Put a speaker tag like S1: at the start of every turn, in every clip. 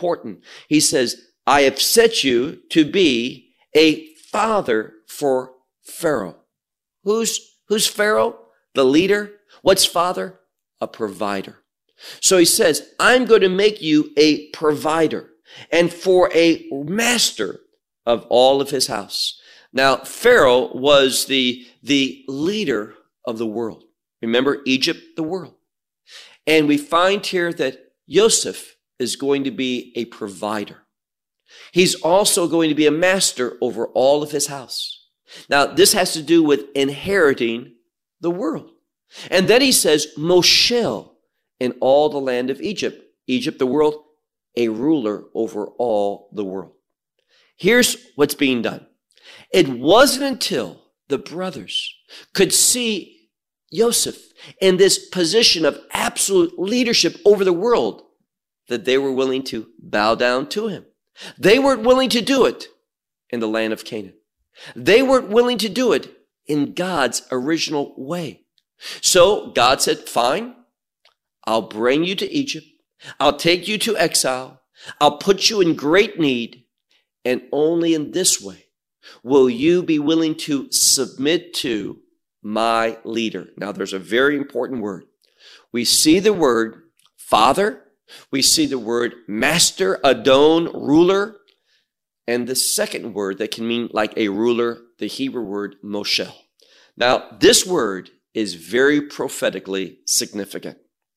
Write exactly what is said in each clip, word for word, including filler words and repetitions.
S1: important. He says, I have set you to be a father for Pharaoh. Who's, who's Pharaoh? The leader. What's father? A provider. So he says, I'm going to make you a provider and for a master of all of his house. Now, Pharaoh was the, the leader of the world. Remember, Egypt, the world. And we find here that Joseph is going to be a provider. He's also going to be a master over all of his house. Now, this has to do with inheriting the world. And then he says, Moshel in all the land of Egypt. Egypt, the world, a ruler over all the world. Here's what's being done. It wasn't until the brothers could see Joseph in this position of absolute leadership over the world that they were willing to bow down to him. They weren't willing to do it in the land of Canaan. They weren't willing to do it in God's original way. So God said, fine, I'll bring you to Egypt. I'll take you to exile. I'll put you in great need. And only in this way will you be willing to submit to my leader. Now, there's a very important word. We see the word father. We see the word master, Adon, ruler. And the second word that can mean like a ruler, the Hebrew word Moshel. Now, this word is very prophetically significant.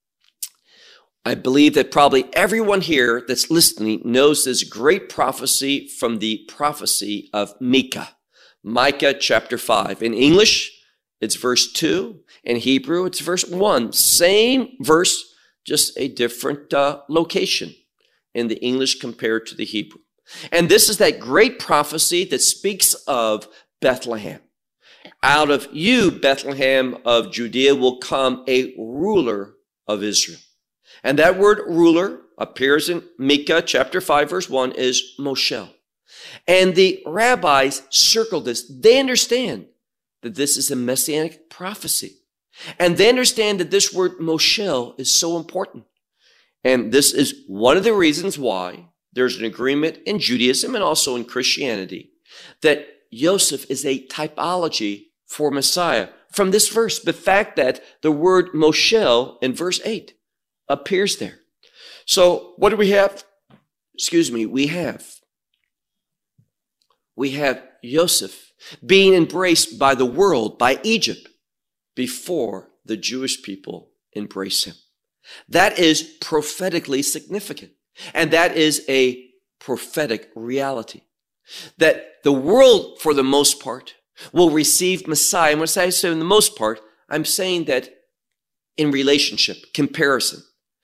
S1: I believe that probably everyone here that's listening knows this great prophecy from the prophecy of Micah. Micah chapter five. In English, it's verse two. In Hebrew, it's verse one. Same verse, just a different uh, location in the English compared to the Hebrew. And this is that great prophecy that speaks of Bethlehem. Out of you, Bethlehem of Judea, will come a ruler of Israel. And that word ruler appears in Micah chapter five, verse one, is Moshel. And the rabbis circle this. They understand that this is a messianic prophecy. And they understand that this word Moshel is so important. And this is one of the reasons why there's an agreement in Judaism and also in Christianity that Joseph is a typology for Messiah. From this verse, the fact that the word Moshel in verse eight appears there. So what do we have? Excuse me, we have. We have Joseph being embraced by the world, by Egypt, before the Jewish people embrace him. That is prophetically significant. And that is a prophetic reality. That the world, for the most part, will receive Messiah. And when I say in the most part, I'm saying that in relationship, comparison,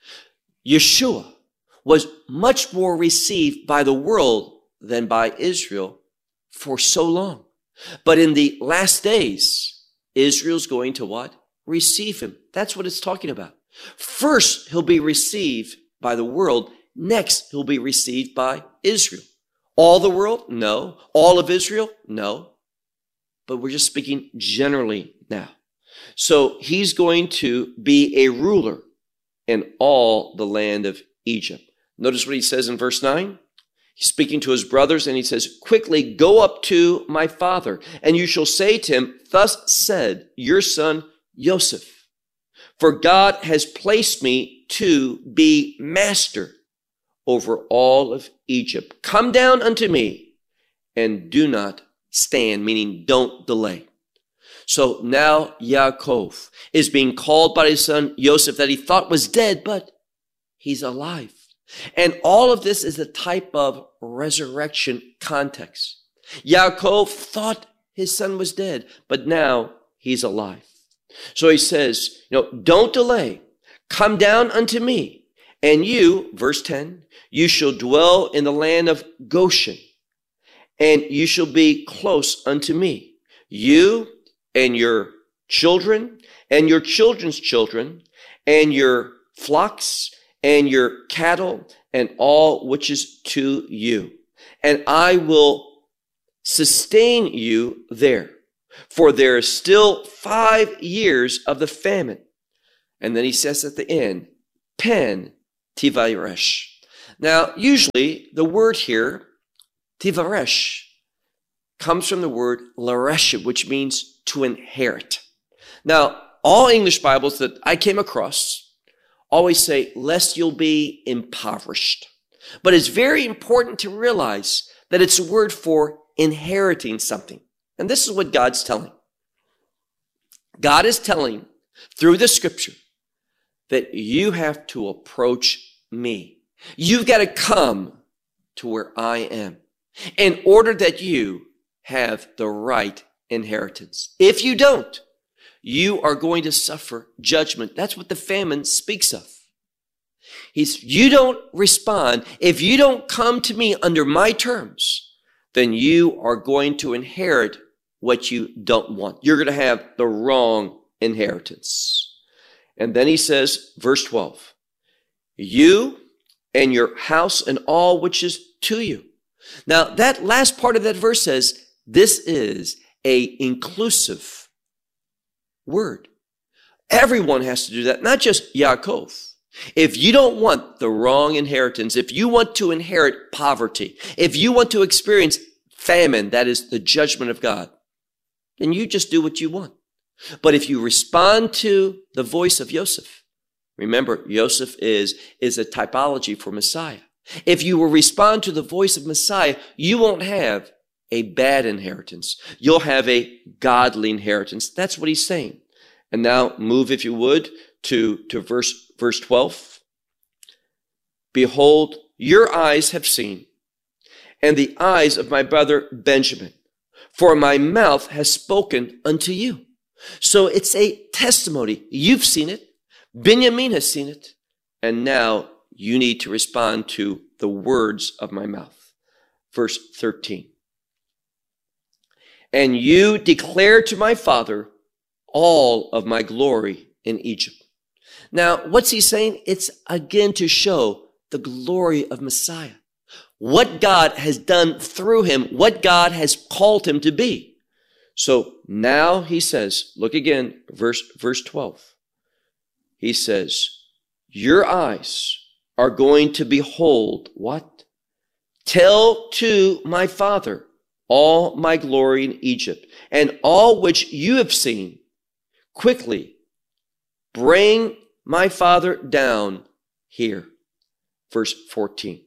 S1: Yeshua was much more received by the world than by Israel for so long. But in the last days, Israel's going to what? Receive him. That's what it's talking about. First, he'll be received by the world. Next, he'll be received by Israel. All the world? No. All of Israel? No. But we're just speaking generally now. So he's going to be a ruler in all the land of Egypt. Notice what he says in verse nine. He's speaking to his brothers and he says, quickly go up to my father and you shall say to him, thus said your son Joseph, for God has placed me to be master over all of Egypt. Come down unto me and do not stand, meaning don't delay. So now Yaakov is being called by his son Joseph that he thought was dead, but he's alive. And all of this is a type of resurrection context. Yaakov thought his son was dead, but now he's alive. So he says, you know, don't delay. Come down unto me. And you, verse ten, you shall dwell in the land of Goshen, and you shall be close unto me. You and your children and your children's children and your flocks and your cattle and all which is to you. And I will sustain you there. For there is still five years of the famine. And then he says at the end, Pen Tivaresh. Now, usually the word here, tivaresh, comes from the word laresh, which means to inherit. Now, all English Bibles that I came across always say, lest you'll be impoverished. But it's very important to realize that it's a word for inheriting something. And this is what God's telling. God is telling through the scripture that you have to approach me. You've got to come to where I am in order that you have the right inheritance. If you don't, you are going to suffer judgment. That's what the famine speaks of. He's, you don't respond. If you don't come to me under my terms, then you are going to inherit what you don't want. You're going to have the wrong inheritance. And then he says, verse twelve, you and your house and all which is to you. Now, that last part of that verse says, this is a inclusive word. Everyone has to do that, not just Yaakov. If you don't want the wrong inheritance, if you want to inherit poverty, if you want to experience famine, that is the judgment of God, then you just do what you want. But if you respond to the voice of Joseph, remember, Joseph is, is a typology for Messiah. If you will respond to the voice of Messiah, you won't have a bad inheritance. You'll have a godly inheritance. That's what he's saying. And now move, if you would, to, to verse, verse twelve. Behold, your eyes have seen, and the eyes of my brother Benjamin, for my mouth has spoken unto you. So it's a testimony. You've seen it. Benjamin has seen it. And now you need to respond to the words of my mouth. Verse thirteen. And you declare to my father all of my glory in Egypt. Now, what's he saying? It's again to show the glory of Messiah. What God has done through him, what God has called him to be. So now he says, look again, verse, verse twelve. He says, your eyes are going to behold what? Tell to my father all my glory in Egypt, and all which you have seen. Quickly bring my father down here. Verse fourteen.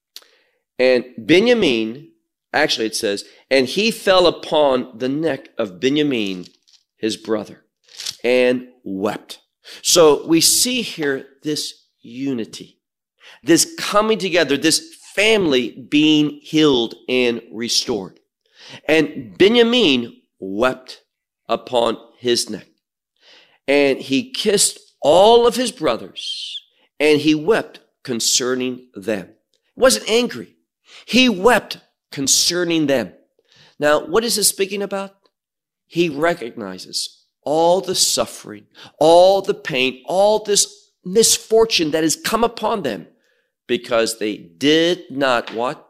S1: And Benjamin, actually it says, and he fell upon the neck of Benjamin, his brother, and wept. So we see here this unity, this coming together, this family being healed and restored. And Benjamin wept upon his neck. And he kissed all of his brothers, and he wept concerning them. He wasn't angry. He wept concerning them. Now, what is this speaking about? He recognizes all the suffering, all the pain, all this misfortune that has come upon them because they did not what?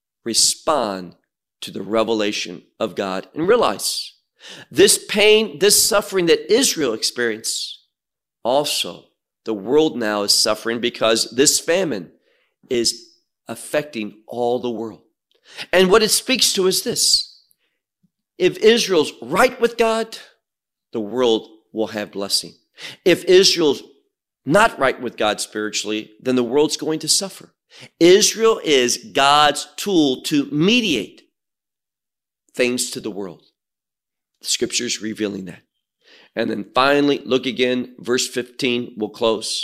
S1: Respond to the revelation of God. And realize this pain, this suffering that Israel experienced, also the world now is suffering because this famine is affecting all the world. And what it speaks to is this: if Israel's right with God, the world will have blessing. If Israel's not right with God spiritually, then the world's going to suffer. Israel is God's tool to mediate things to the world. The scripture's revealing that. And then finally, look again, verse fifteen, we'll close.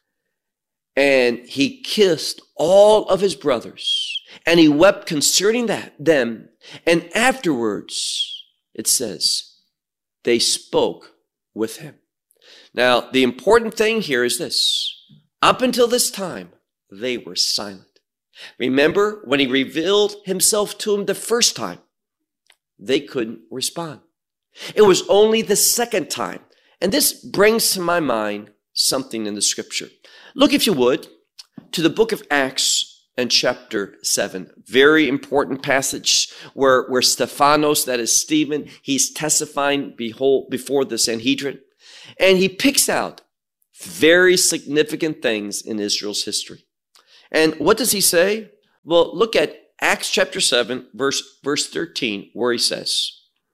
S1: And he kissed all of his brothers, and he wept concerning that them. And afterwards, it says, they spoke with him. Now, the important thing here is this. Up until this time, they were silent. Remember, when he revealed himself to them the first time, they couldn't respond. It was only the second time. And this brings to my mind something in the scripture. Look, if you would, to the book of Acts and chapter seven. Very important passage where, where Stephanos, that is Stephen, he's testifying behold, before the Sanhedrin. And he picks out very significant things in Israel's history. And what does he say? Well, look at Acts chapter seven, verse, verse thirteen, where he says,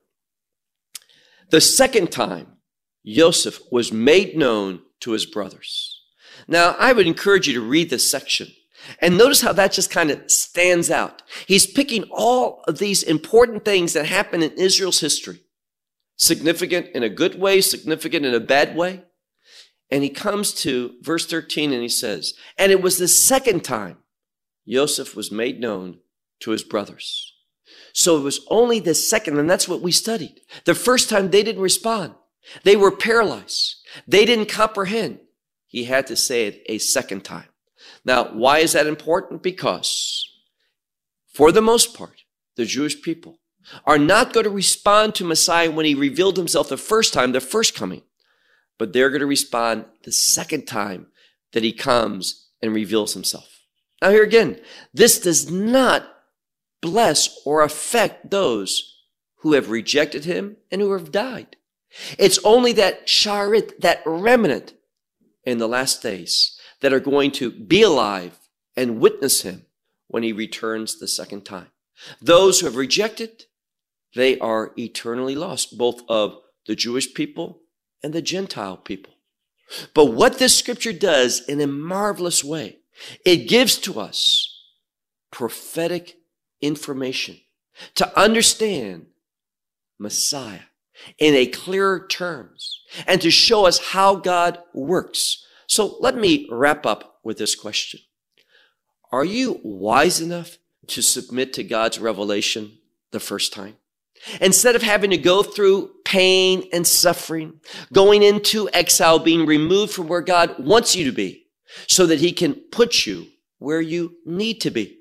S1: the second time Joseph was made known to his brothers. Now, I would encourage you to read this section. And notice how that just kind of stands out. He's picking all of these important things that happen in Israel's history. Significant in a good way, significant in a bad way. And he comes to verse thirteen and he says, and it was the second time Joseph was made known to his brothers. So it was only the second, and that's what we studied. The first time they didn't respond. They were paralyzed. They didn't comprehend. He had to say it a second time. Now, why is that important? Because for the most part, the Jewish people are not going to respond to Messiah when he revealed himself the first time, the first coming, but they're going to respond the second time that he comes and reveals himself. Now here again, this does not bless or affect those who have rejected him and who have died. It's only that sharit, that remnant in the last days that are going to be alive and witness him when he returns the second time. Those who have rejected, they are eternally lost, both of the Jewish people and the Gentile people. But what this scripture does in a marvelous way, it gives to us prophetic information to understand Messiah in a clearer terms and to show us how God works. So let me wrap up with this question. Are you wise enough to submit to God's revelation the first time? Instead of having to go through pain and suffering, going into exile, being removed from where God wants you to be so that he can put you where you need to be.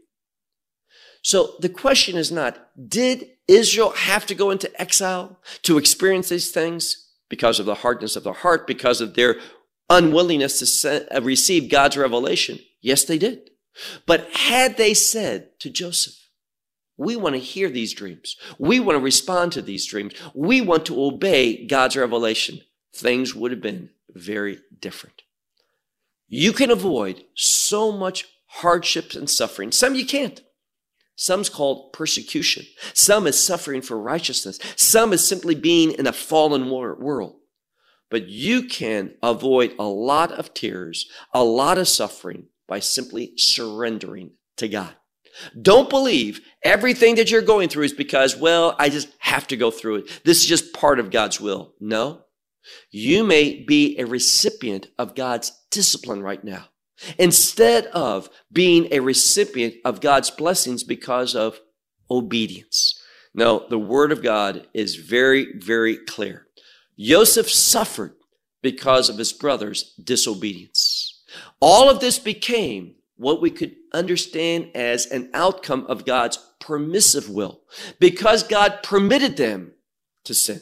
S1: So the question is not, did Israel have to go into exile to experience these things because of the hardness of their heart, because of their unwillingness to se- receive God's revelation? Yes, they did. But had they said to Joseph, we want to hear these dreams, we want to respond to these dreams, we want to obey God's revelation, things would have been very different. You can avoid so much hardships and suffering. Some you can't. Some's called persecution. Some is suffering for righteousness. Some is simply being in a fallen world. But you can avoid a lot of tears, a lot of suffering by simply surrendering to God. Don't believe everything that you're going through is because, well, I just have to go through it. This is just part of God's will. No, you may be a recipient of God's discipline right now, instead of being a recipient of God's blessings because of obedience. No, the word of God is very, very clear. Joseph suffered because of his brother's disobedience. All of this became what we could understand as an outcome of God's permissive will, because God permitted them to sin.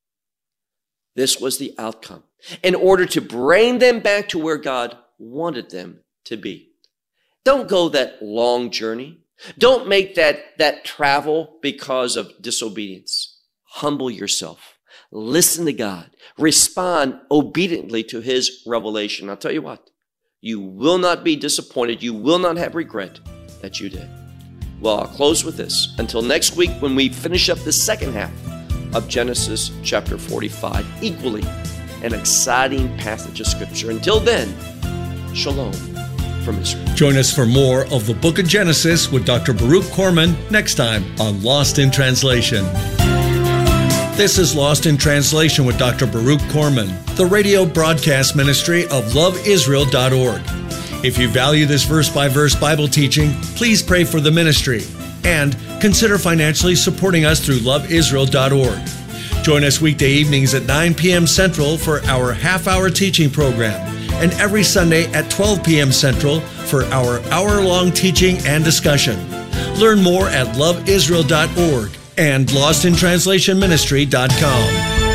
S1: This was the outcome in order to bring them back to where God wanted them to be. Don't go that long journey. Don't make that, that travel because of disobedience. Humble yourself. Listen to God. Respond obediently to his revelation. I'll tell you what, you will not be disappointed. You will not have regret that you did. Well, I'll close with this. Until next week when we finish up the second half of Genesis chapter forty-five, equally an exciting passage of Scripture. Until then, shalom from Israel.
S2: Join us for more of the book of Genesis with Doctor Baruch Korman next time on Lost in Translation. This is Lost in Translation with Doctor Baruch Korman, the radio broadcast ministry of love israel dot org. If you value this verse-by-verse Bible teaching, please pray for the ministry and consider financially supporting us through love israel dot org. Join us weekday evenings at nine p.m. Central for our half-hour teaching program, and every Sunday at twelve p.m. Central for our hour-long teaching and discussion. Learn more at love israel dot org and lost in translation ministry dot com.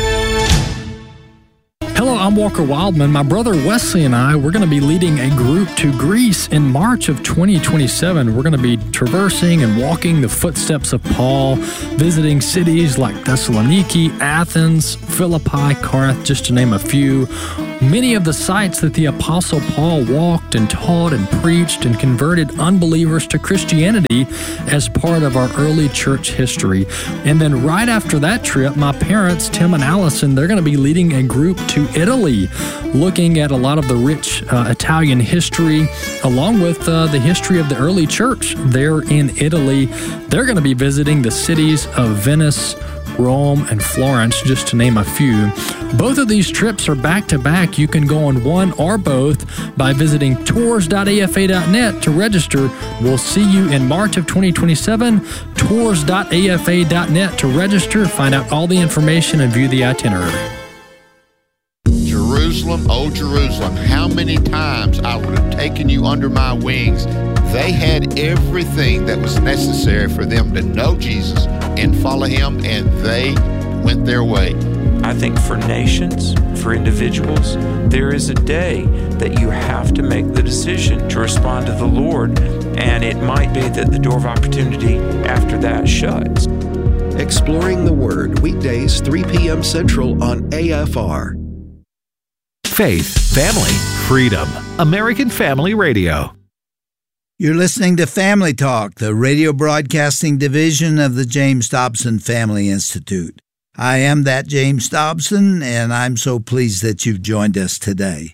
S3: Hello, I'm Walker Wildman. My brother Wesley and I, we're going to be leading a group to Greece in March of twenty twenty-seven. We're going to be traversing and walking the footsteps of Paul, visiting cities like Thessaloniki, Athens, Philippi, Corinth, just to name a few. many of the sites that the Apostle Paul walked and taught and preached and converted unbelievers to Christianity as part of our early church history. And then right after that trip, my parents, Tim and Allison, they're going to be leading a group to Italy, looking at a lot of the rich uh, Italian history, along with uh, the history of the early church there in Italy. They're going to be visiting the cities of Venice, Rome, and Florence, just to name a few. Both of these trips are back-to-back. You can go on one or both by visiting tours dot a f a dot net to register. We'll see you in March of twenty twenty-seven. tours dot a f a dot net to register, find out all the information, and view the itinerary.
S4: Jerusalem, oh Jerusalem, how many times I would have taken you under my wings. They had everything that was necessary for them to know Jesus and follow him, and they went their way.
S5: I think for nations, for individuals, there is a day that you have to make the decision to respond to the Lord, and it might be that the door of opportunity after that shuts.
S6: Exploring the Word, weekdays, three p.m. Central on A F R.
S7: Faith, family, freedom. American Family Radio.
S8: You're listening to Family Talk, the radio broadcasting division of the James Dobson Family Institute. I am that James Dobson, and I'm so pleased that you've joined us today.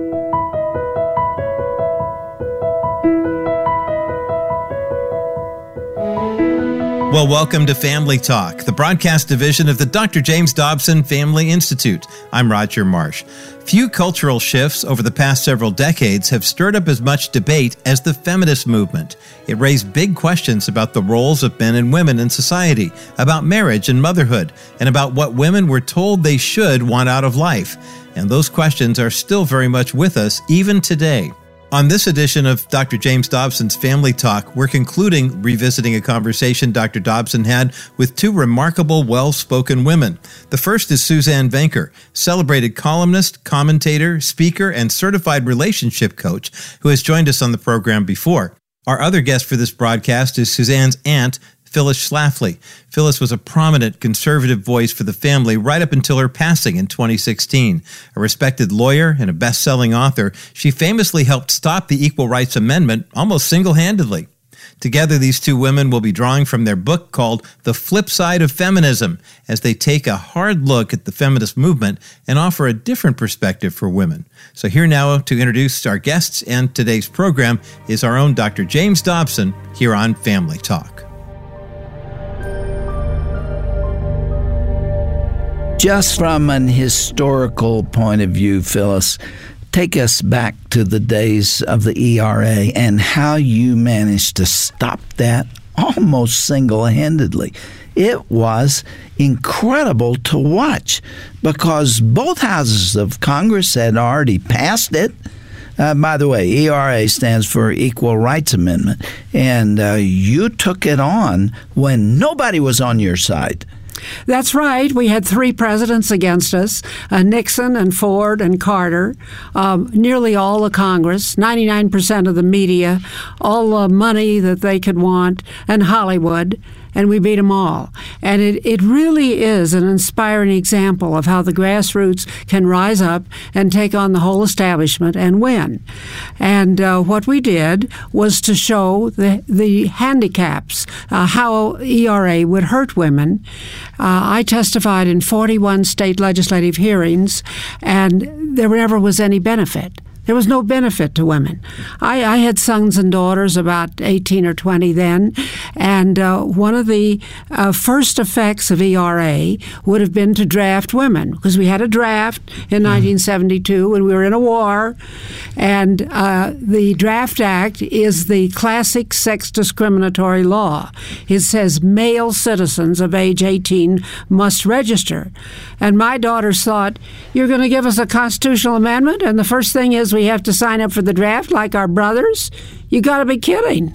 S9: Well, welcome to Family Talk, the broadcast division of the Doctor James Dobson Family Institute. I'm Roger Marsh. Few cultural shifts over the past several decades have stirred up as much debate as the feminist movement. It raised big questions about the roles of men and women in society, about marriage and motherhood, and about what women were told they should want out of life. And those questions are still very much with us even today. On this edition of Doctor James Dobson's Family Talk, we're concluding revisiting a conversation Doctor Dobson had with two remarkable, well-spoken women. The first is Suzanne Venker, celebrated columnist, commentator, speaker, and certified relationship coach, who has joined us on the program before. Our other guest for this broadcast is Suzanne's aunt, Phyllis Schlafly. Phyllis was a prominent conservative voice for the family right up until her passing in twenty sixteen. A respected lawyer and a best-selling author, she famously helped stop the Equal Rights Amendment almost single-handedly. Together, these two women will be drawing from their book called The Flip Side of Feminism, as they take a hard look at the feminist movement and offer a different perspective for women. So here now to introduce our guests and today's program is our own Doctor James Dobson here on Family Talk.
S8: Just from an historical point of view, Phyllis, take us back to the days of the E R A and how you managed to stop that almost single-handedly. It was incredible to watch because both houses of Congress had already passed it. Uh, by the way, E R A stands for Equal Rights Amendment, and uh, you took it on when nobody was on your side.
S10: That's right. We had three presidents against us, uh, Nixon and Ford and Carter, um, nearly all of Congress, ninety-nine percent of the media, all the money that they could want, and Hollywood, and we beat them all. And it, it really is an inspiring example of how the grassroots can rise up and take on the whole establishment and win. And uh, what we did was to show the, the handicaps, uh, how E R A would hurt women. Uh, I testified in forty-one state legislative hearings, and there never was any benefit. There was no benefit to women. I, I had sons and daughters about eighteen or twenty then, and uh, one of the uh, first effects of E R A would have been to draft women, because we had a draft in nineteen seventy-two when we were in a war, and uh, the Draft Act is the classic sex discriminatory law. It says male citizens of age eighteen must register. And my daughters thought, you're going to give us a constitutional amendment, and the first thing is we have to sign up for the draft like our brothers? You got to be kidding.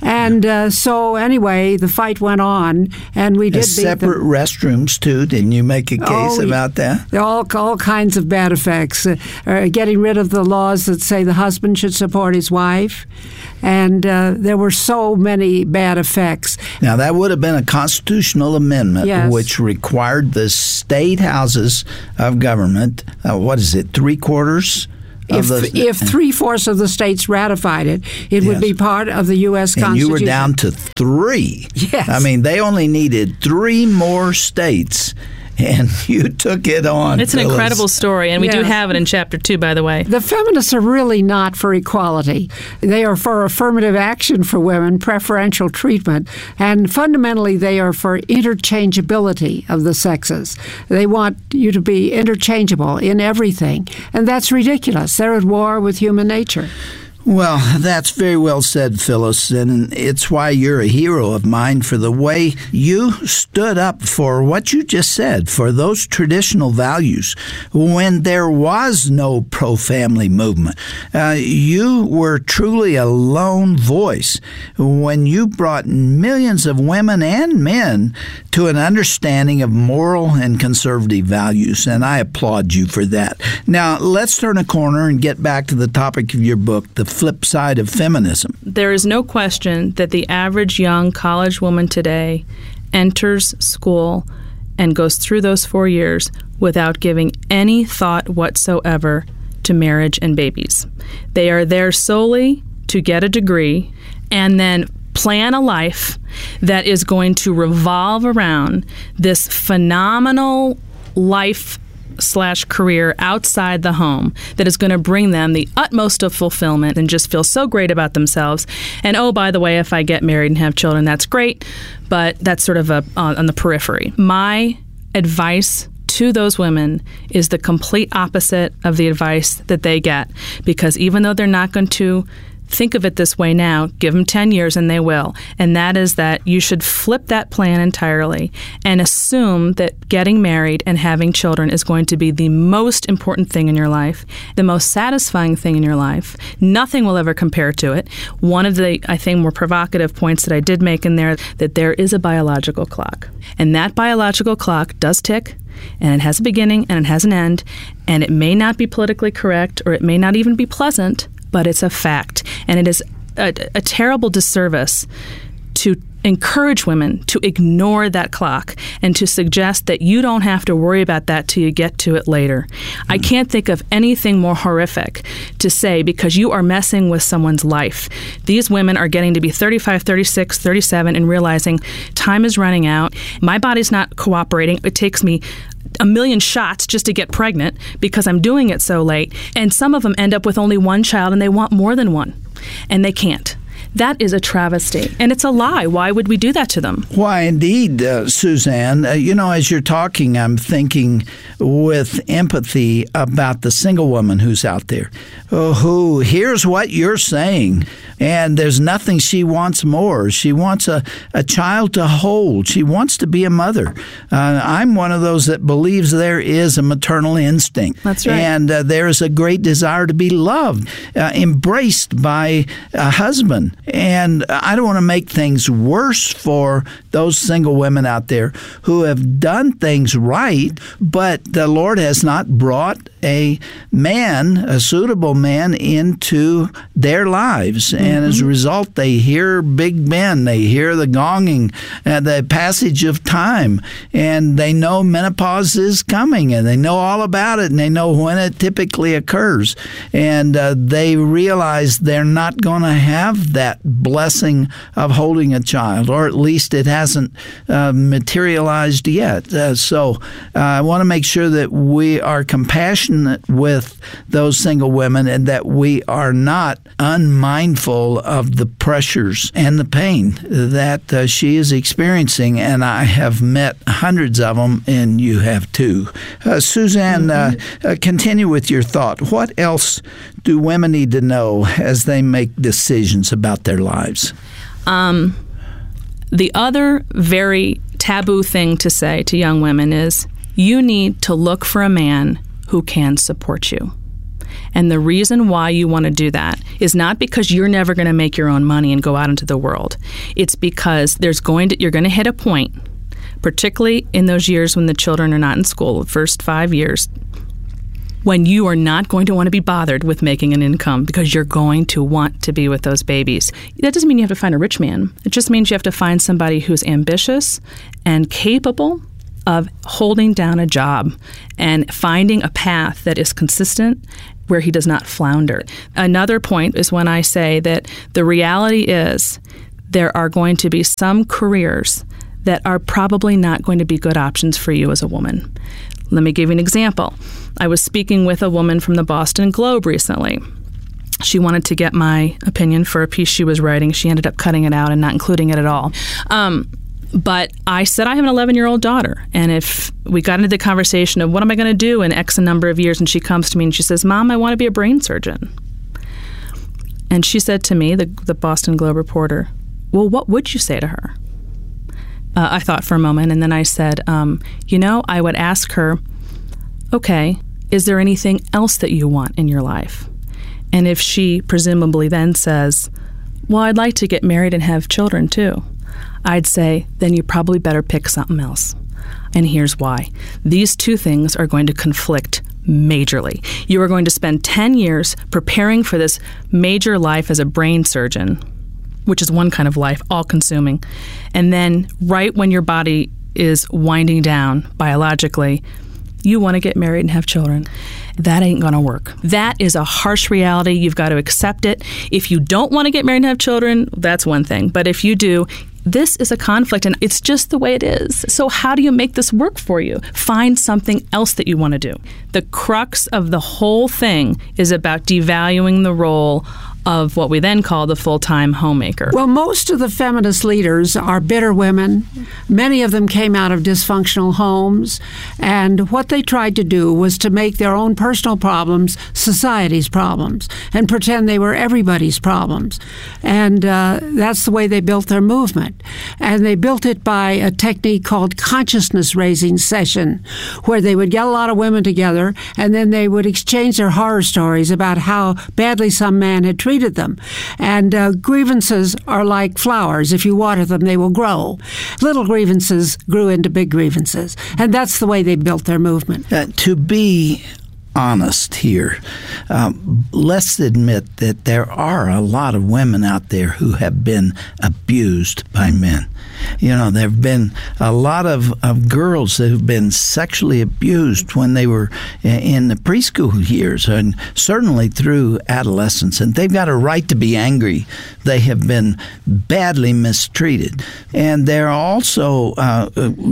S10: And uh, so anyway, the fight went on, and we did
S8: As
S10: beat
S8: separate
S10: them.
S8: restrooms too. Didn't you make a case
S10: Oh,
S8: about that?
S10: All all kinds of bad effects. Uh, uh, getting rid of the laws that say the husband should support his wife, and uh, there were so many bad effects.
S8: Now, that would have been a constitutional amendment
S10: Yes.
S8: which required the state houses of government, uh, what is it, three quarters?
S10: If,
S8: of the,
S10: if three-fourths of the states ratified it, it would
S8: Yes.
S10: be part of the U S
S8: and
S10: Constitution.
S8: you were down to three.
S10: Yes.
S8: I mean, they only needed three more states, and you took it on.
S11: It's an
S8: Phyllis.
S11: incredible story, and we do
S10: Yes.
S11: have it in chapter two, by the way.
S10: The feminists are really not for equality. They are for affirmative action for women, preferential treatment, and fundamentally they are for interchangeability of the sexes. They want you to be interchangeable in everything, and that's ridiculous. They're at war with human nature.
S8: Well, that's very well said, Phyllis, and it's why you're a hero of mine for the way you stood up for what you just said, for those traditional values when there was no pro-family movement. Uh, you were truly a lone voice when you brought millions of women and men to an understanding of moral and conservative values, and I applaud you for that. Now, let's turn a corner and get back to the topic of your book, The Flip Side of Feminism.
S11: There is no question that the average young college woman today enters school and goes through those four years without giving any thought whatsoever to marriage and babies. They are there solely to get a degree and then plan a life that is going to revolve around this phenomenal life slash career outside the home that is going to bring them the utmost of fulfillment and just feel so great about themselves. And oh, by the way, if I get married and have children, that's great, but that's sort of a, uh, on the periphery. My advice to those women is the complete opposite of the advice that they get, because even though they're not going to think of it this way now, give them ten years and they will. And that is that you should flip that plan entirely and assume that getting married and having children is going to be the most important thing in your life, the most satisfying thing in your life. Nothing will ever compare to it. One of the, I think, more provocative points that I did make in there, that there is a biological clock. And that biological clock does tick, and it has a beginning and it has an end, and it may not be politically correct or it may not even be pleasant, but it's a fact. And it is a, a terrible disservice to encourage women to ignore that clock and to suggest that you don't have to worry about that till you get to it later. Mm-hmm. I can't think of anything more horrific to say, because you are messing with someone's life. These women are getting to be thirty-five, thirty-six, thirty-seven and realizing time is running out. My body's not cooperating. It takes me a million shots just to get pregnant because I'm doing it so late. And some of them end up with only one child and they want more than one, and they can't. That is a travesty, and it's a lie. Why would we do that to them?
S8: Why, indeed, uh, Suzanne. Uh, you know, as you're talking, I'm thinking with empathy about the single woman who's out there uh, who hears what you're saying, and there's nothing she wants more. She wants a, a child to hold. She wants to be a mother. Uh, I'm one of those that believes there is a maternal instinct.
S11: That's right.
S8: And uh, there is a great desire to be loved, uh, embraced by a husband. And I don't want to make things worse for those single women out there who have done things right, but the Lord has not brought a man, a suitable man, into their lives. Mm-hmm. And as a result, they hear Big Ben, they hear the gonging, uh, the passage of time, and they know menopause is coming, and they know all about it, and they know when it typically occurs. And uh, they realize they're not going to have that blessing of holding a child, or at least it hasn't uh, materialized yet. Uh, so uh, I want to make sure that we are compassionate with those single women and that we are not unmindful of the pressures and the pain that uh, she is experiencing. And I have met hundreds of them, and you have too. Uh, Suzanne, mm-hmm. uh, uh, continue with your thought. What else do women need to know as they make decisions about their lives?
S11: Um, the other very taboo thing to say to young women is, you need to look for a man who can support you. And the reason why you want to do that is not because you're never going to make your own money and go out into the world. It's because there's going to you're going to hit a point, particularly in those years when the children are not in school, the first five years, when you are not going to want to be bothered with making an income because you're going to want to be with those babies. That doesn't mean you have to find a rich man. It just means you have to find somebody who's ambitious and capable of holding down a job and finding a path that is consistent where he does not flounder. Another point is when I say that the reality is there are going to be some careers that are probably not going to be good options for you as a woman. Let me give you an example. I was speaking with a woman from the Boston Globe recently. She wanted to get my opinion for a piece she was writing. She ended up cutting it out and not including it at all. Um, but I said, I have an eleven-year-old daughter, and if we got into the conversation of what am I going to do in X number of years, and she comes to me and she says, Mom, I want to be a brain surgeon. And she said to me, the, the Boston Globe reporter, well, what would you say to her? Uh, I thought for a moment, and then I said, um, you know, I would ask her, okay, is there anything else that you want in your life? And if she presumably then says, well, I'd like to get married and have children too, I'd say, then you probably better pick something else. And here's why. These two things are going to conflict majorly. You are going to spend ten years preparing for this major life as a brain surgeon, which is one kind of life, all-consuming. And then right when your body is winding down biologically, you want to get married and have children. That ain't going to work. That is a harsh reality. You've got to accept it. If you don't want to get married and have children, that's one thing. But if you do, this is a conflict, and it's just the way it is. So how do you make this work for you? Find something else that you want to do. The crux of the whole thing is about devaluing the role of what we then call the full-time homemaker.
S10: Well, most of the feminist leaders are bitter women. Many of them came out of dysfunctional homes, and what they tried to do was to make their own personal problems society's problems and pretend they were everybody's problems. And uh, that's the way they built their movement. And they built it by a technique called consciousness-raising session, where they would get a lot of women together, and then they would exchange their horror stories about how badly some man had treated them. And uh, grievances are like flowers. If you water them, they will grow. Little grievances grew into big grievances. And that's the way they built their movement.
S8: Uh, to be honest here, um, let's admit that there are a lot of women out there who have been abused by men. You know, there have been a lot of, of girls that have been sexually abused when they were in the preschool years and certainly through adolescence. And they've got a right to be angry. They have been badly mistreated. And there are also uh,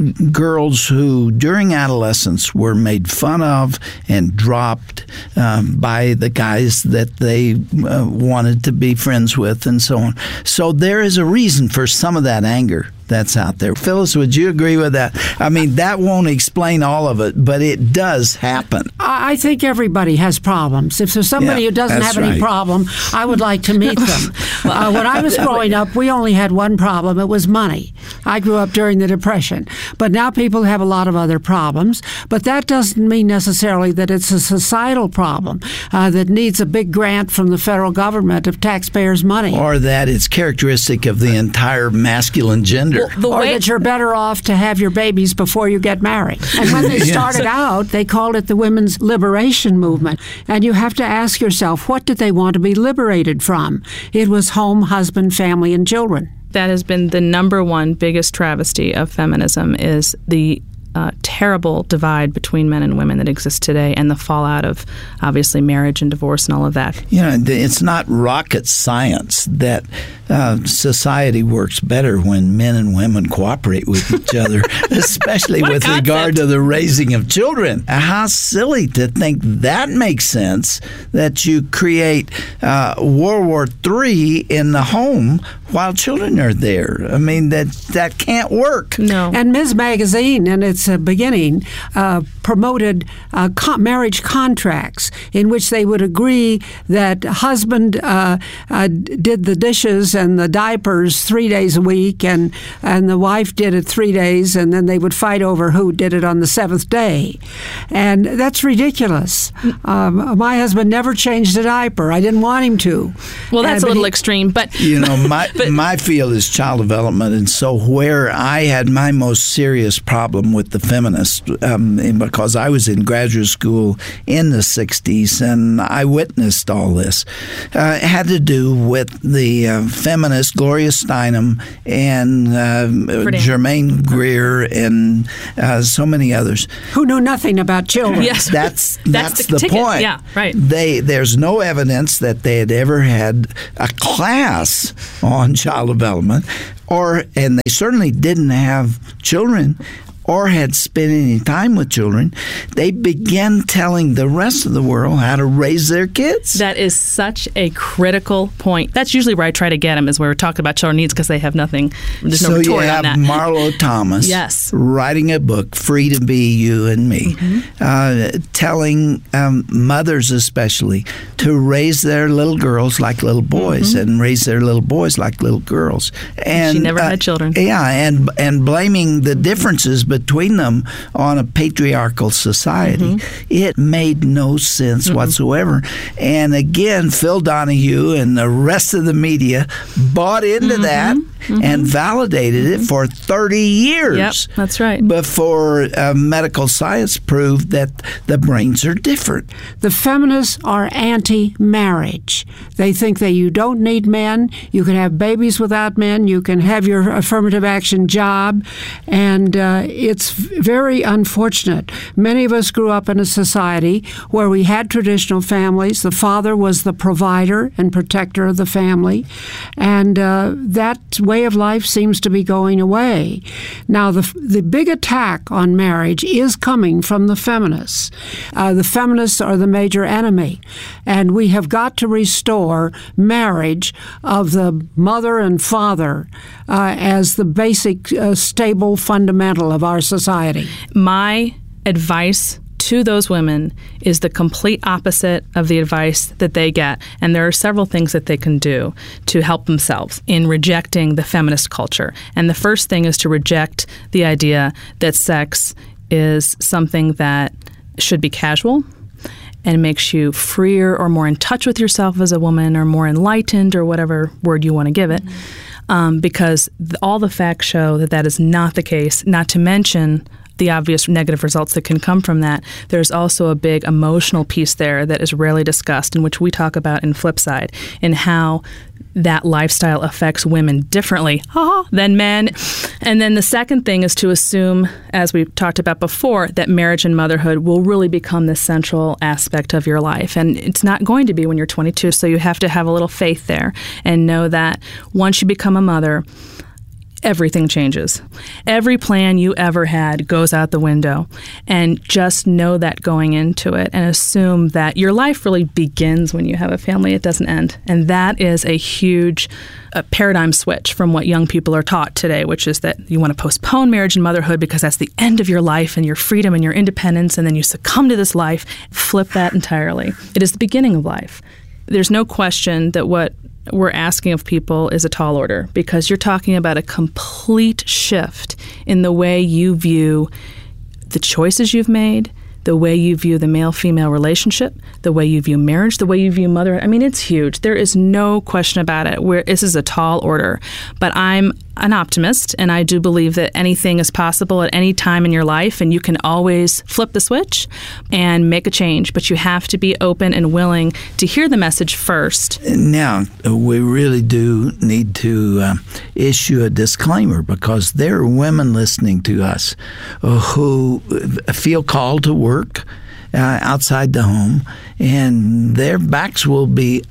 S8: girls who, during adolescence, were made fun of and dropped um, by the guys that they uh, wanted to be friends with and so on. So there is a reason for some of that anger that's out there. Phyllis, would you agree with that? I mean, that won't explain all of it, but it does happen.
S10: I think everybody has problems. If there's somebody
S8: Yeah,
S10: who doesn't
S8: that's
S10: have any
S8: right.
S10: problem, I would like to meet them. uh, when I was growing up, we only had one problem. It was money. I grew up during the Depression. But now people have a lot of other problems. But that doesn't mean necessarily that it's a societal problem uh, that needs a big grant from the federal government of taxpayers' money.
S8: Or that it's characteristic of the entire masculine gender.
S10: Well, the or way- that you're better off to have your babies before you get married. And when they started out, they called it the women's liberation movement. And you have to ask yourself, what did they want to be liberated from? It was home, husband, family, and children.
S11: That has been the number one biggest travesty of feminism, is the uh, terrible divide between men and women that exists today, and the fallout of, obviously, marriage and divorce and all of that.
S8: You know, it's not rocket science that uh, society works better when men and women cooperate with each other, especially with
S11: concept.
S8: regard to the raising of children. How silly to think that makes sense, that you create uh, World War Three in the home while children are there. I mean, that that can't work.
S11: No.
S10: And Miz Magazine, in its its uh, beginning, uh, promoted uh, co- marriage contracts in which they would agree that husband uh, uh, did the dishes and the diapers three days a week, and and the wife did it three days, and then they would fight over who did it on the seventh day. And that's ridiculous. Um, my husband never changed a diaper. I didn't want him to.
S11: Well, that's
S10: uh,
S11: a little
S10: he,
S11: extreme, but
S8: you know, my but, my field is child development, and so where I had my most serious problem with the feminists, um, because I was in graduate school in the sixties and I witnessed all this, uh, had to do with the uh, feminists Gloria Steinem and uh, Germaine Greer and uh, so many others
S10: who knew nothing about children.
S11: Yes,
S8: that's that's,
S11: that's the,
S8: the
S11: ticket.
S8: point.
S11: Yeah, right.
S8: They there's no evidence that they had ever had a class on child development, or and they certainly didn't have children or had spent any time with children. They began telling the rest of the world how to raise their kids.
S11: That is such a critical point. That's usually where I try to get them, is where we're talking about children needs, because they have nothing. There's
S8: so
S11: no retort
S8: you have
S11: on that.
S8: Marlo Thomas
S11: yes.
S8: writing a book, Free to Be You and Me, mm-hmm. uh, telling um, mothers especially to raise their little girls like little boys mm-hmm. and raise their little boys like little girls. And
S11: she never uh, had children.
S8: Yeah, and and blaming the differences between them on a patriarchal society. Mm-hmm. It made no sense mm-hmm. whatsoever. And again, Phil Donahue and the rest of the media bought into mm-hmm. that mm-hmm. and validated mm-hmm. it for thirty years.
S11: Yep, that's right.
S8: Before uh, medical science proved that the brains are different.
S10: The feminists are anti-marriage. They think that you don't need men, you can have babies without men, you can have your affirmative action job, and uh, it's very unfortunate. Many of us grew up in a society where we had traditional families. The father was the provider and protector of the family, and uh, that way of life seems to be going away. Now, the the big attack on marriage is coming from the feminists. Uh, the feminists are the major enemy, and we have got to restore marriage of the mother and father uh, as the basic, uh, stable fundamental of our society.
S11: My advice to those women is the complete opposite of the advice that they get. And there are several things that they can do to help themselves in rejecting the feminist culture. And the first thing is to reject the idea that sex is something that should be casual and makes you freer or more in touch with yourself as a woman, or more enlightened, or whatever word you want to give it. Mm-hmm. Um, because th- all the facts show that that is not the case, not to mention the obvious negative results that can come from that. There's also a big emotional piece there that is rarely discussed, in which we talk about in Flipside, in how that lifestyle affects women differently ah, than men. And then the second thing is to assume, as we talked about before, that marriage and motherhood will really become the central aspect of your life. And it's not going to be when you're twenty-two, so you have to have a little faith there and know that once you become a mother, everything changes. Every plan you ever had goes out the window, and just know that going into it, and assume that your life really begins when you have a family. It doesn't end. And that is a huge uh, paradigm switch from what young people are taught today, which is that you want to postpone marriage and motherhood because that's the end of your life and your freedom and your independence, and then you succumb to this life. Flip that entirely. It is the beginning of life. There's no question that what we're asking of people is a tall order, because you're talking about a complete shift in the way you view the choices you've made, the way you view the male-female relationship, the way you view marriage, the way you view motherhood. I mean, it's huge. There is no question about it. Where this is a tall order. But I'm an optimist, and I do believe that anything is possible at any time in your life, and you can always flip the switch and make a change. But you have to be open and willing to hear the message first.
S8: Now, we really do need to uh, issue a disclaimer, because there are women listening to us who feel called to work Uh, outside the home, and their backs will be up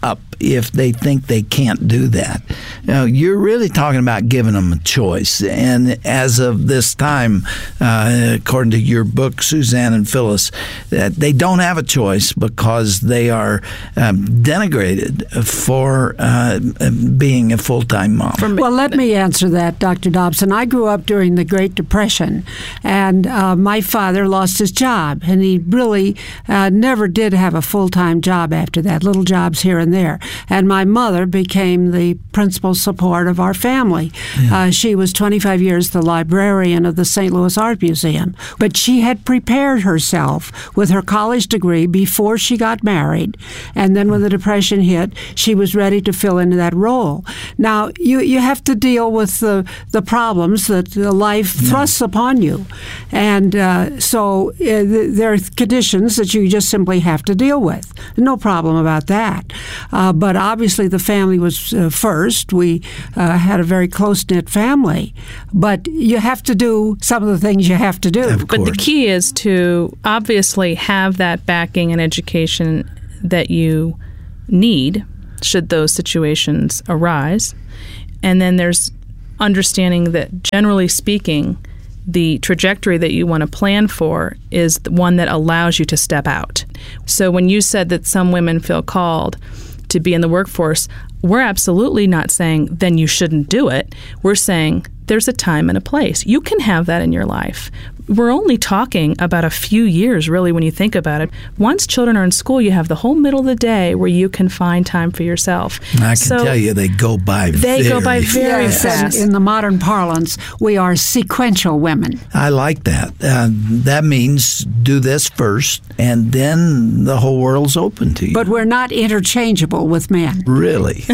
S8: if they think they can't do that. Now, you're really talking about giving them a choice. And as of this time, uh, according to your book, Suzanne and Phyllis, that they don't have a choice because they are um, denigrated for uh, being a full-time mom.
S10: Well, let me answer that, Doctor Dobson. I grew up during the Great Depression, and uh, my father lost his job, and he really uh, never did have a full-time job after that, little jobs here and there. And my mother became the principal support of our family. Yeah. Uh, she was twenty-five years the librarian of the Saint Louis Art Museum, but she had prepared herself with her college degree before she got married, and then when the Depression hit, she was ready to fill into that role. Now, you, you have to deal with the, the problems that life thrusts yeah. upon you, and uh, so uh, there are conditions that you just simply have to deal with. No problem about that. Uh, but obviously the family was uh, first. We uh, had a very close-knit family, but you have to do some of the things you have to do.
S11: But the key is to obviously have that backing and education that you need should those situations arise. And then there's understanding that, generally speaking, the trajectory that you want to plan for is the one that allows you to step out. So when you said that some women feel called to be in the workforce, we're absolutely not saying then you shouldn't do it. We're saying there's a time and a place. You can have that in your life. We're only talking about a few years, really, when you think about it. Once children are in school, you have the whole middle of the day where you can find time for yourself.
S8: I can
S11: so
S8: tell you they go by
S11: they
S8: very
S11: go by very
S10: yes,
S11: fast.
S10: In the modern parlance, we are sequential women.
S8: I like that. Uh, that means do this first, and then the whole world's open to you.
S10: But we're not interchangeable with men.
S8: Really?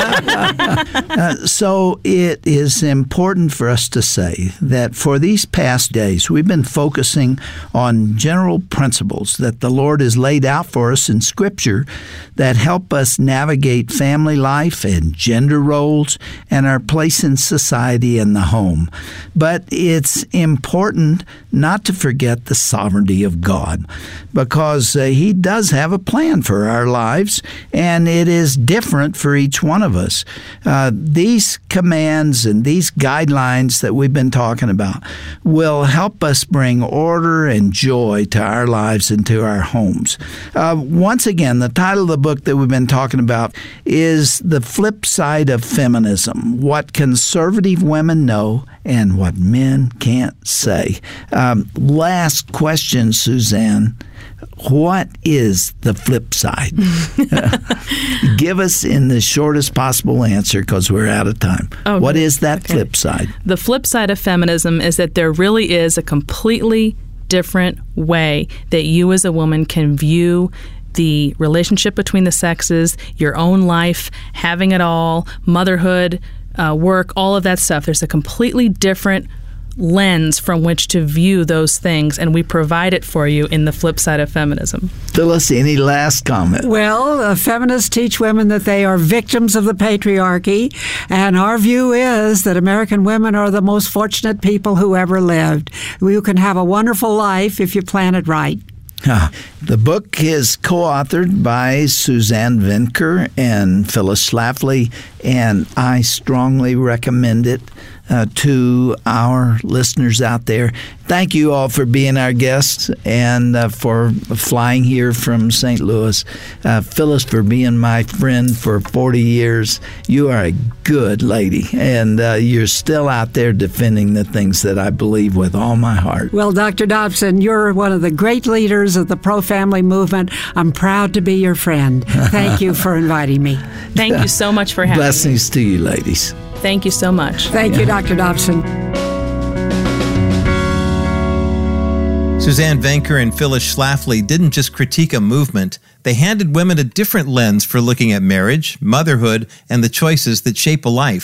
S8: uh, so it is important for us to say that for these past days, we've been focusing on general principles that the Lord has laid out for us in Scripture that help us navigate family life and gender roles and our place in society and the home. But it's important not to forget the sovereignty of God, because uh, He does have a plan for our lives, and it is different for each one of us. Uh, these commands and these guidelines that we've been talking about will help us bring order and joy to our lives and to our homes. Uh, once again, the title of the book that we've been talking about is The Flip Side of Feminism: What Conservative Women Know and What Men Can't Say. Um, last question, Suzanne. What is the flip side? Give us in the shortest possible answer, because we're out of time. Oh, what is that okay. flip side?
S11: The flip side of feminism is that there really is a completely different way that you as a woman can view the relationship between the sexes, your own life, having it all, motherhood, uh, work, all of that stuff. There's a completely different lens from which to view those things, and we provide it for you in The Flip Side of Feminism.
S8: Phyllis, any last comment?
S10: Well, uh, feminists teach women that they are victims of the patriarchy, and our view is that American women are the most fortunate people who ever lived. You can have a wonderful life if you plan it right.
S8: Uh, the book is co-authored by Suzanne Venker and Phyllis Schlafly, and I strongly recommend it uh, to our listeners out there. Thank you all for being our guests and uh, for flying here from Saint Louis. Uh, Phyllis, for being my friend for forty years. You are a good lady, and uh, you're still out there defending the things that I believe with all my heart.
S10: Well, Doctor Dobson, you're one of the great leaders of the pro-family movement. I'm proud to be your friend. Thank you for inviting me.
S11: Thank you so much for having
S8: Blessings me. to you, ladies.
S11: Thank you so much.
S10: Thank yeah. you, Doctor Dobson.
S9: Suzanne Venker and Phyllis Schlafly didn't just critique a movement, they handed women a different lens for looking at marriage, motherhood, and the choices that shape a life.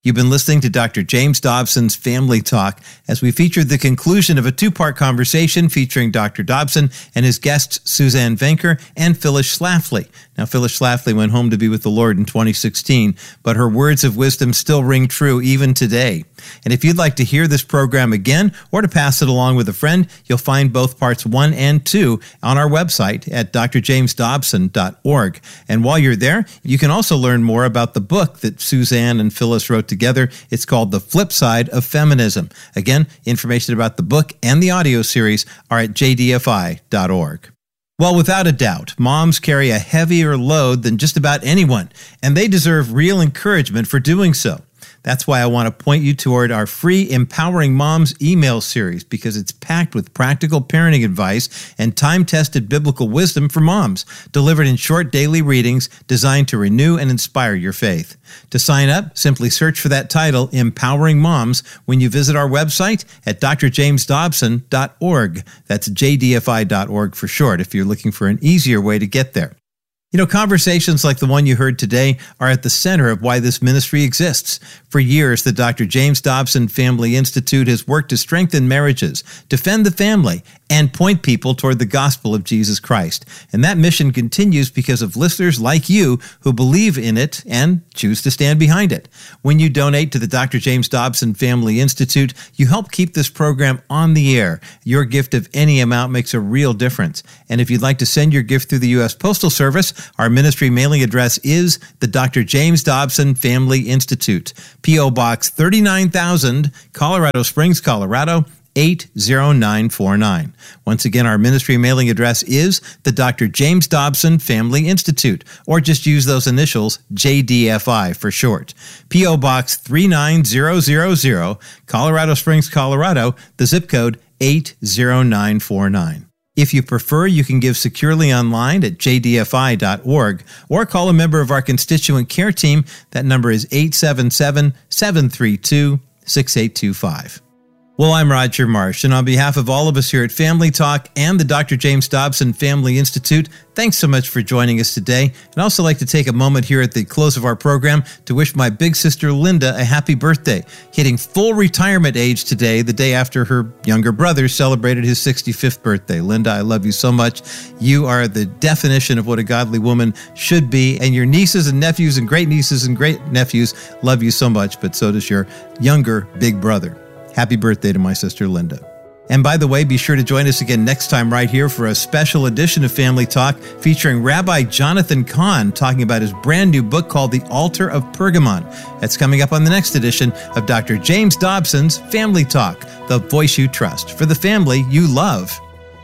S9: You've been listening to Doctor James Dobson's Family Talk as we featured the conclusion of a two-part conversation featuring Doctor Dobson and his guests Suzanne Venker and Phyllis Schlafly. Now, Phyllis Schlafly went home to be with the Lord in twenty sixteen, but her words of wisdom still ring true even today. And if you'd like to hear this program again or to pass it along with a friend, you'll find both parts one and two on our website at d r james dobson dot org. And while you're there, you can also learn more about the book that Suzanne and Phyllis wrote together. It's called The Flip Side of Feminism. Again, information about the book and the audio series are at j d f i dot org. Well, without a doubt, moms carry a heavier load than just about anyone, and they deserve real encouragement for doing so. That's why I want to point you toward our free Empowering Moms email series, because it's packed with practical parenting advice and time-tested biblical wisdom for moms, delivered in short daily readings designed to renew and inspire your faith. To sign up, simply search for that title, Empowering Moms, when you visit our website at d r james dobson dot org. That's j d f i dot org for short, if you're looking for an easier way to get there. You know, conversations like the one you heard today are at the center of why this ministry exists. For years, the Doctor James Dobson Family Institute has worked to strengthen marriages, defend the family, and point people toward the gospel of Jesus Christ. And that mission continues because of listeners like you who believe in it and choose to stand behind it. When you donate to the Doctor James Dobson Family Institute, you help keep this program on the air. Your gift of any amount makes a real difference. And if you'd like to send your gift through the U S Postal Service, our ministry mailing address is the Doctor James Dobson Family Institute, P O. Box thirty-nine thousand, Colorado Springs, Colorado, eight zero nine four nine. Once again, our ministry mailing address is the Doctor James Dobson Family Institute, or just use those initials, J D F I for short. P O. Box three nine zero zero zero, Colorado Springs, Colorado, the zip code eight zero nine four nine. If you prefer, you can give securely online at j d f i dot org or call a member of our constituent care team. That number is eight seven seven, seven three two, six eight two five. Well, I'm Roger Marsh, and on behalf of all of us here at Family Talk and the Doctor James Dobson Family Institute, thanks so much for joining us today. And I'd also like to take a moment here at the close of our program to wish my big sister Linda a happy birthday, hitting full retirement age today, the day after her younger brother celebrated his sixty-fifth birthday. Linda, I love you so much. You are the definition of what a godly woman should be, and your nieces and nephews and great nieces and great nephews love you so much, but so does your younger big brother. Happy birthday to my sister Linda. And by the way, be sure to join us again next time right here for a special edition of Family Talk featuring Rabbi Jonathan Cahn talking about his brand new book called The Altar of Pergamon. That's coming up on the next edition of Doctor James Dobson's Family Talk, the voice you trust for the family you love.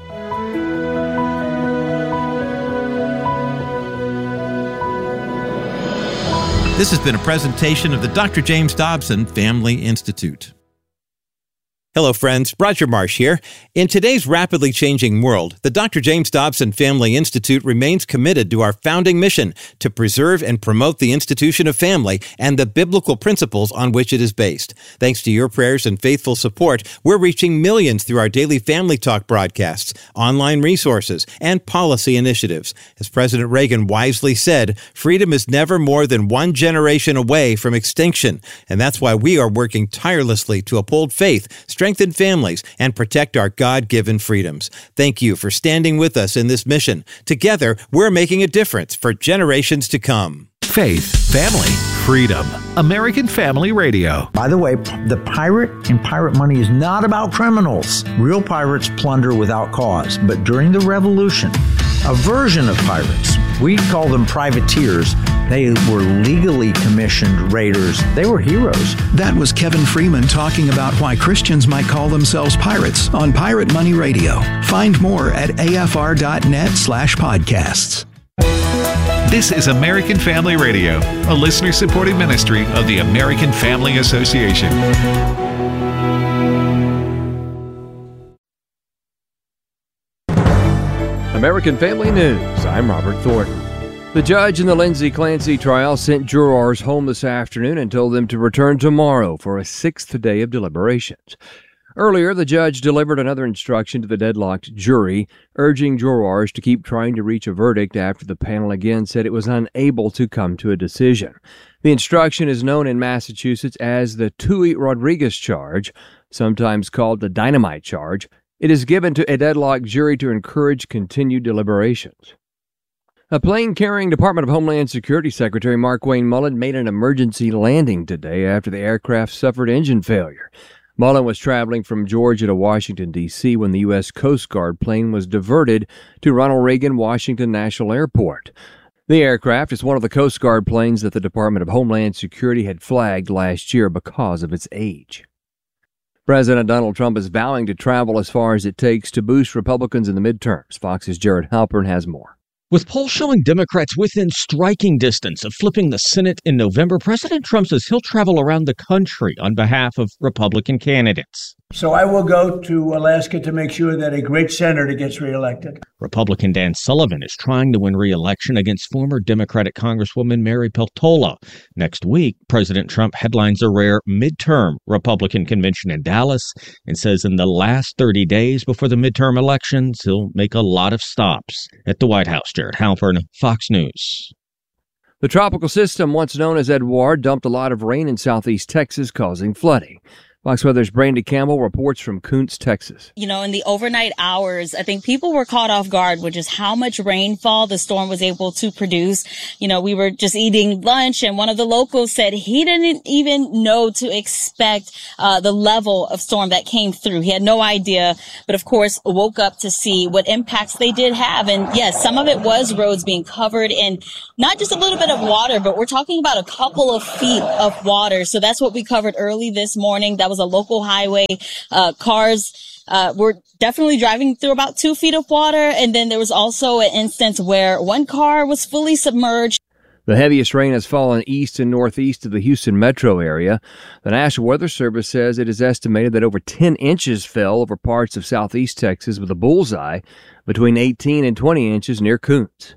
S9: This has been a presentation of the Doctor James Dobson Family Institute. Hello, friends. Roger Marsh here. In today's rapidly changing world, the Doctor James Dobson Family Institute remains committed to our founding mission to preserve and promote the institution of family and the biblical principles on which it is based. Thanks to your prayers and faithful support, we're reaching millions through our daily Family Talk broadcasts, online resources, and policy initiatives. As President Reagan wisely said, freedom is never more than one generation away from extinction, and that's why we are working tirelessly to uphold faith, strengthen families, and protect our God-given freedoms. Thank you for standing with us in this mission. Together, we're making a difference for generations to come.
S7: Faith, family, freedom. American Family Radio.
S12: By the way, the pirate and pirate money is not about criminals. Real pirates plunder without cause. But during the Revolution, a version of pirates, we call them privateers, they were legally commissioned raiders. They were heroes.
S6: That was Kevin Freeman talking about why Christians might call themselves pirates on Pirate Money Radio. Find more at a f r dot net slash podcasts.
S7: This is American Family Radio, a listener-supported ministry of the American Family Association.
S13: American Family News, I'm Robert Thornton. The judge in the Lindsay Clancy trial sent jurors home this afternoon and told them to return tomorrow for a sixth day of deliberations. Earlier, the judge delivered another instruction to the deadlocked jury, urging jurors to keep trying to reach a verdict after the panel again said it was unable to come to a decision. The instruction is known in Massachusetts as the Tui Rodriguez charge, sometimes called the dynamite charge. It is given to a deadlocked jury to encourage continued deliberations. A plane carrying Department of Homeland Security Secretary Markwayne Mullin made an emergency landing today after the aircraft suffered engine failure. Mullin was traveling from Georgia to Washington, D C when the U S Coast Guard plane was diverted to Ronald Reagan Washington National Airport. The aircraft is one of the Coast Guard planes that the Department of Homeland Security had flagged last year because of its age. President Donald Trump is vowing to travel as far as it takes to boost Republicans in the midterms. Fox's Jared Halpern has more.
S14: With polls showing Democrats within striking distance of flipping the Senate in November, President Trump says he'll travel around the country on behalf of Republican candidates.
S15: So I will go to Alaska to make sure that a great senator gets reelected.
S14: Republican Dan Sullivan is trying to win re-election against former Democratic Congresswoman Mary Peltola. Next week, President Trump headlines a rare midterm Republican convention in Dallas and says in the last thirty days before the midterm elections, he'll make a lot of stops at the White House. Jared Halpern, Fox News.
S13: The tropical system, once known as Edouard, dumped a lot of rain in southeast Texas, causing flooding. Fox Weather's Brandy Campbell reports from Kuntz, Texas.
S16: You know, in the overnight hours, I think people were caught off guard with just how much rainfall the storm was able to produce. You know, we were just eating lunch and one of the locals said he didn't even know to expect uh, the level of storm that came through. He had no idea, but of course woke up to see what impacts they did have. And yes, some of it was roads being covered in not just a little bit of water, but we're talking about a couple of feet of water. So that's what we covered early this morning. That was a local highway. Uh, cars uh, were definitely driving through about two feet of water. And then there was also an instance where one car was fully submerged.
S13: The heaviest rain has fallen east and northeast of the Houston metro area. The National Weather Service says it is estimated that over ten inches fell over parts of southeast Texas with a bullseye between eighteen and twenty inches near Kuntz.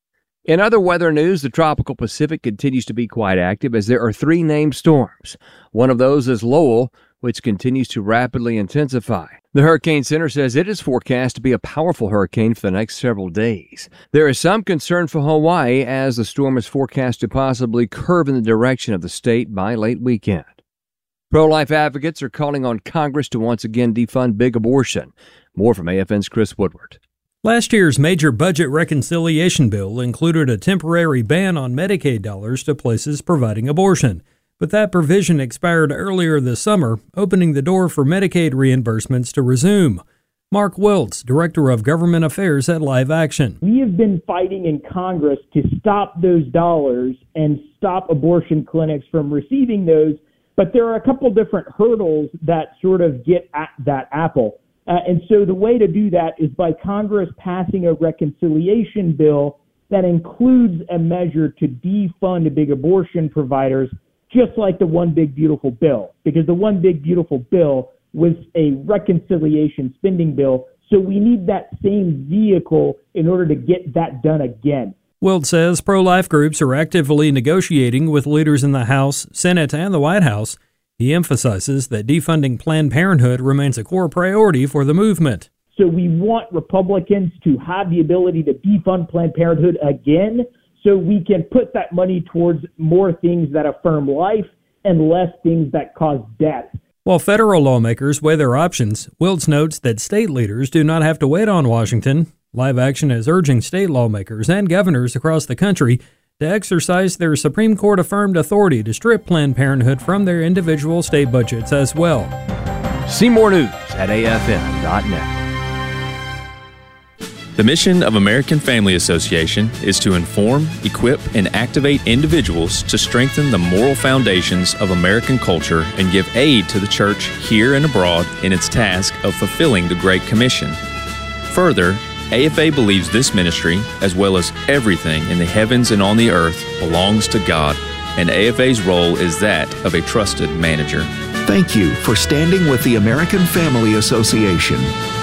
S13: In other weather news, the tropical Pacific continues to be quite active as there are three named storms. One of those is Lowell, which continues to rapidly intensify. The Hurricane Center says it is forecast to be a powerful hurricane for the next several days. There is some concern for Hawaii as the storm is forecast to possibly curve in the direction of the state by late weekend. Pro-life advocates are calling on Congress to once again defund big abortion. More from A F N's Chris Woodward.
S17: Last year's major budget reconciliation bill included a temporary ban on Medicaid dollars to places providing abortion. But that provision expired earlier this summer, opening the door for Medicaid reimbursements to resume. Mark Wiltz, Director of Government Affairs at Live Action.
S18: We have been fighting in Congress to stop those dollars and stop abortion clinics from receiving those, but there are a couple different hurdles that sort of get at that apple. Uh, and so the way to do that is by Congress passing a reconciliation bill that includes a measure to defund big abortion providers, just like the One Big Beautiful Bill, because the One Big Beautiful Bill was a reconciliation spending bill. So we need that same vehicle in order to get that done again.
S17: Wilt says pro-life groups are actively negotiating with leaders in the House, Senate, and the White House. He emphasizes that defunding Planned Parenthood remains a core priority for the movement.
S18: So we want Republicans to have the ability to defund Planned Parenthood again so we can put that money towards more things that affirm life and less things that cause death.
S17: While federal lawmakers weigh their options, Wiltz notes that state leaders do not have to wait on Washington. Live Action is urging state lawmakers and governors across the country to exercise their Supreme Court-affirmed authority to strip Planned Parenthood from their individual state budgets as well.
S13: See more news at A F N dot net.
S19: The mission of American Family Association is to inform, equip, and activate individuals to strengthen the moral foundations of American culture and give aid to the church here and abroad in its task of fulfilling the Great Commission. Further, A F A believes this ministry, as well as everything in the heavens and on the earth, belongs to God, and A F A's role is that of a trusted manager.
S6: Thank you for standing with the American Family Association.